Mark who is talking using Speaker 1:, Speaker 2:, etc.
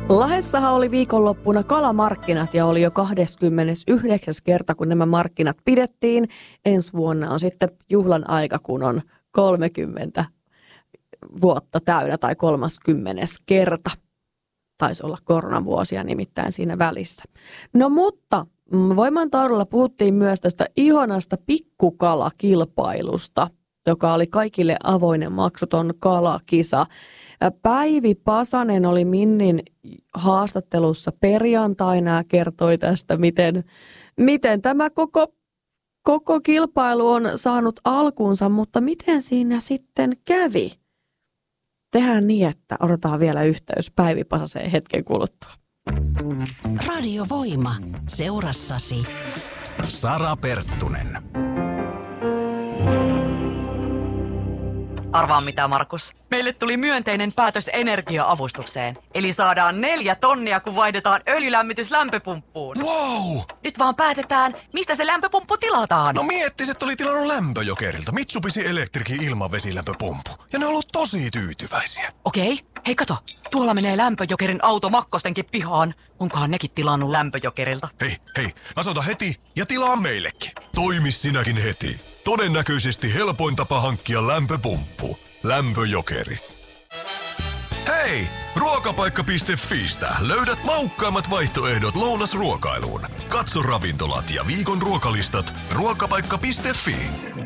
Speaker 1: Lahdessahan oli viikonloppuna kalamarkkinat ja oli jo 29. kerta, kun nämä markkinat pidettiin. Ensi vuonna on sitten juhlan aika, kun on 30 vuotta täynnä tai 30. kerta. Taisi olla koronavuosia nimittäin siinä välissä. No mutta Voimantaudella puhuttiin myös tästä ihanasta pikkukalakilpailusta, joka oli kaikille avoinen maksuton kalakisa. Päivi Pasanen oli Minnin haastattelussa perjantaina ja kertoi tästä, miten tämä koko kilpailu on saanut alkuunsa, mutta miten siinä sitten kävi? Tehdään niin, että odotetaan vielä yhteys Päivi Pasaseen hetken kuluttua.
Speaker 2: Radio Voima. Seurassasi
Speaker 3: Sara Perttunen.
Speaker 4: Arvaa mitä, Markus. Meille tuli myönteinen päätös energia-avustukseen. Eli saadaan 4 tonnia, kun vaihdetaan öljylämmitys lämpöpumppuun.
Speaker 3: Wow!
Speaker 4: Nyt vaan päätetään, mistä se lämpöpumppu tilataan.
Speaker 3: No miettiset, oli tilannut Lämpöjokerilta Mitsubishi Electricin ilmavesilämpöpumppu. Ja ne on ollut tosi tyytyväisiä.
Speaker 4: Okei. Hei kato, tuolla menee Lämpöjokerin auto Makkostenkin pihaan. Onkohan nekin tilannut Lämpöjokerilta?
Speaker 3: Hei, asoita heti ja tilaa meillekin. Toimi sinäkin heti. Todennäköisesti helpoin tapa hankkia lämpöpumppu. Lämpöjokeri. Hei! Ruokapaikka.fiistä löydät maukkaimmat vaihtoehdot lounasruokailuun. Katso ravintolat ja viikon ruokalistat ruokapaikka.fi.